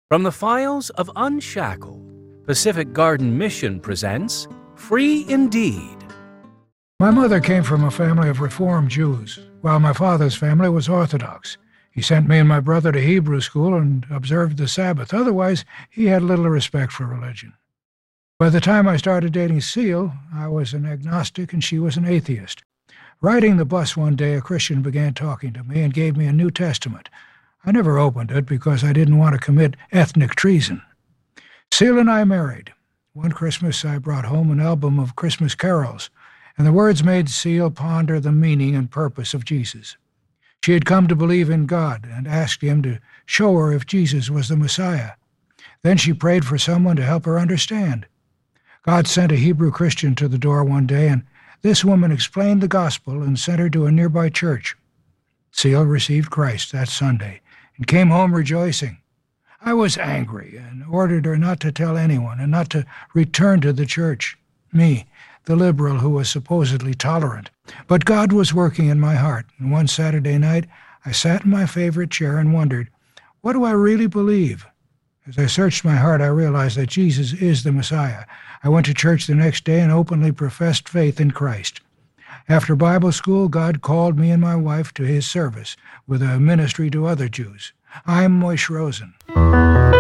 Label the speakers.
Speaker 1: From the files of Unshackled, Pacific Garden Mission presents Free Indeed.
Speaker 2: My mother came from a family of Reform Jews, while my father's family was Orthodox. He sent me and my brother to Hebrew school and observed the Sabbath. Otherwise, he had little respect for religion. By the time I started dating Seal, I was an agnostic and she was an atheist. Riding the bus one day, a Christian began talking to me and gave me a New Testament. I never opened it because I didn't want to commit ethnic treason. Seal and I married. One Christmas, I brought home an album of Christmas carols, and the words made Seal ponder the meaning and purpose of Jesus. She had come to believe in God and asked him to show her if Jesus was the Messiah. Then she prayed for someone to help her understand. God sent a Hebrew Christian to the door one day, and this woman explained the gospel and sent her to a nearby church. Seal received Christ that Sunday and came home rejoicing. I was angry and ordered her not to tell anyone and not to return to the church. Me, the liberal who was supposedly tolerant. But God was working in my heart, and one Saturday night I sat in my favorite chair and wondered, what do I really believe? As I searched my heart, I realized that Jesus is the Messiah. I went to church the next day and openly professed faith in Christ. After Bible school, God called me and my wife to his service with a ministry to other Jews. I'm Moish Rosen.